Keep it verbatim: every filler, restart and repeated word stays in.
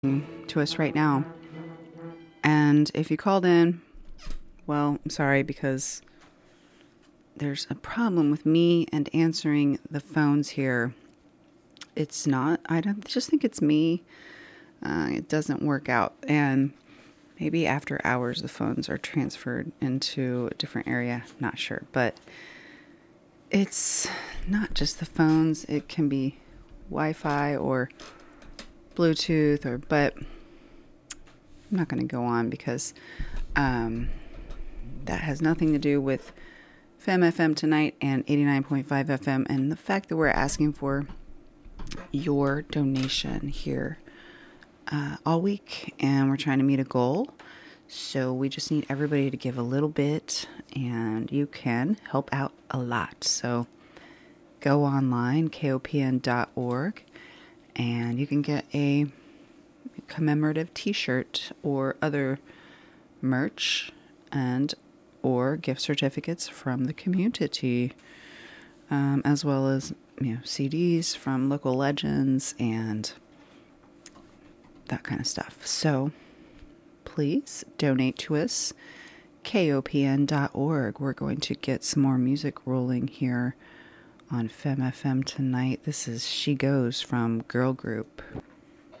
to us right now. And if you called in, well, I'm sorry because there's a problem with me and answering the phones here. It's not, I don't just think it's me. Uh, it doesn't work out. And maybe after hours, the phones are transferred into a different area. Not sure. But it's not just the phones. It can be Wi-Fi or Bluetooth or, but I'm not going to go on because um, that has nothing to do with Fem F M tonight and eighty-nine point five F M and the fact that we're asking for your donation here uh, all week, and we're trying to meet a goal. So we just need everybody to give a little bit, and you can help out a lot. So go online, K O P N dot org, and you can get a commemorative t-shirt or other merch and or gift certificates from the community, um, as well as, you know, C Ds from local legends and that kind of stuff. So please donate to us, K O P N dot org. We're going to get some more music rolling here on Fem F M tonight. This is She Goes from Girl Group.